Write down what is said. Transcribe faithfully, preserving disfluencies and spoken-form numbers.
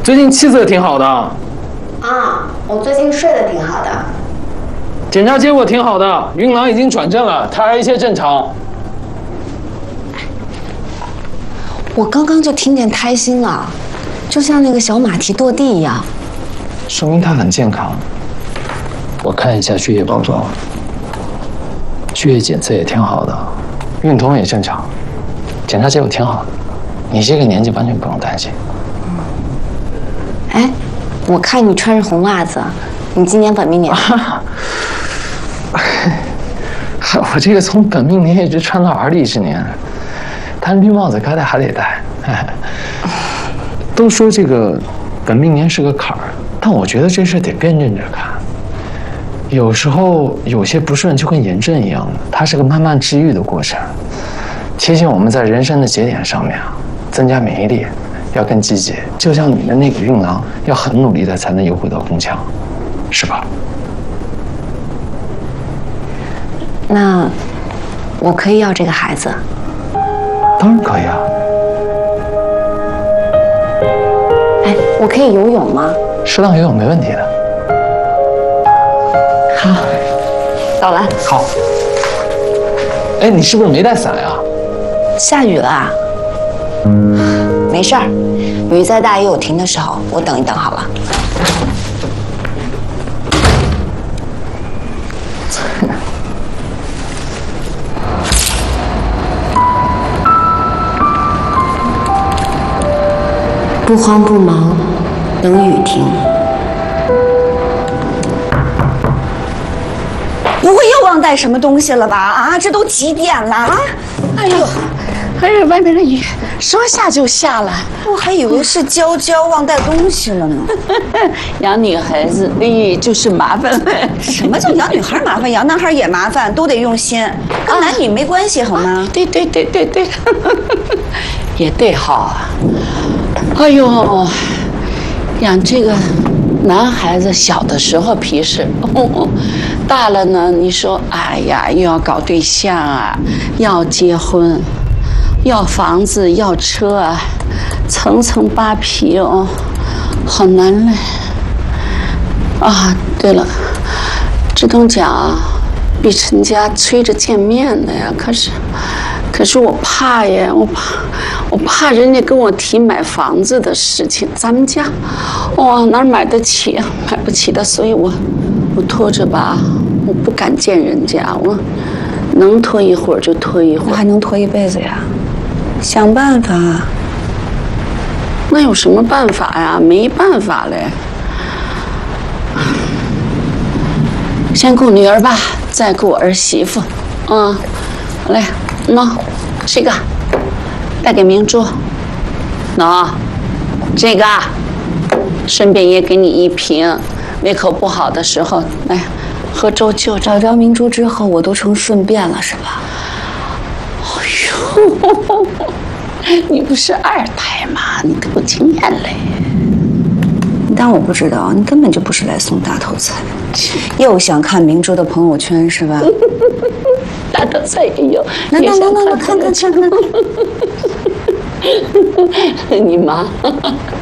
最近气色挺好的。 啊，我最近睡得挺好的。 检查结果挺好的，孕囊已经转正了，胎儿一切正常。 我刚刚就听见胎心了，就像那个小马蹄跺地一样， 说明她很健康。我看一下血液报告，血液检测也挺好的，孕酮也正常，检查结果挺好的。你这个年纪完全不用担心。 哎，我看你穿着红袜子，你今年本命年？ 啊、我这个从本命年一直穿到而立之年，但绿帽子该戴还得戴。都说这个本命年是个坎儿，但我觉得这事得辩证着看。有时候有些不顺就跟炎症一样的，它是个慢慢治愈的过程。提醒我们在人生的节点上面啊，增加免疫力。要更积极，就像你的那个孕囊，要很努力的才能游回到宫腔，是吧？ 那我可以要这个孩子？ 当然可以啊。 哎，我可以游泳吗？ 适当游泳没问题的。 好，走了。 好。哎，你是不是没带伞呀？ 下雨了啊。没事儿，雨再大也有停的时候，我等一等好了。不慌不忙，等雨停。 不会又忘带什么东西了吧？啊，这都几点了啊？哎呦！ 哎呀，外面的雨说下就下了， 我还以为是娇娇忘带东西了呢。 养女孩子，哎，就是麻烦了。 什么叫养女孩麻烦？养男孩也麻烦，都得用心，跟男女没关系，好吗？ 啊、对对对对对，也对哈。哎呦，养这个男孩子小的时候皮实，哦，大了呢，你说，哎呀，又要搞对象啊，要结婚。要房子，要车啊，层层扒皮哦，好难嘞！啊，对了，志东讲比陈家催着见面的呀，可是，可是我怕呀，我怕，我怕人家跟我提买房子的事情，咱们家，哇、哦，哪买得起？买不起的，所以我，我拖着吧，我不敢见人家，我能拖一会儿就拖一会儿， 还能拖一辈子呀？想办法。 那有什么办法呀？没办法嘞。先顾女儿吧，再顾儿媳妇。嗯，好嘞，喏，这个带给明珠。喏，这个顺便也给你一瓶，胃口不好的时候来喝粥就着。 找着明珠之后，我都成顺便了，是吧？ 你不是二胎吗？你可有经验嘞。 你当我不知道？你根本就不是来送大头菜，又想看明珠的朋友圈是吧？ 大头菜也有， 那那那那看看看看。 你妈。